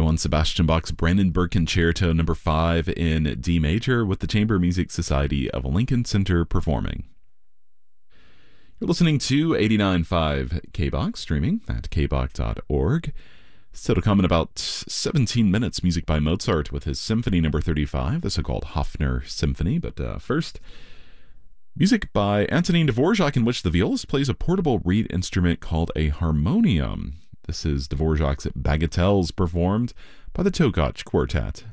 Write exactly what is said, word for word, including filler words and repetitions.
Johann Sebastian Bach's Brandenburg Concerto number five in D major with the Chamber Music Society of Lincoln Center performing. You're listening to eighty-nine point five K B O C, streaming at k b o c dot org. Still to come in about seventeen minutes, music by Mozart with his Symphony number thirty-five, the so-called Hofner Symphony. But uh, first, music by Antonin Dvorak, in which the violist plays a portable reed instrument called a harmonium. This is Dvorak's Bagatelles, performed by the Tokach Quartet.